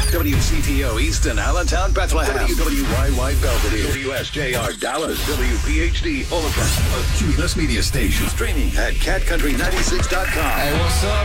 WCTO Easton, Allentown, Bethlehem. WWYY Belvedere. WSJR Dallas. WPHD Olathe. A Cumulus Media Station. Streaming at catcountry96.com. Hey, what's up?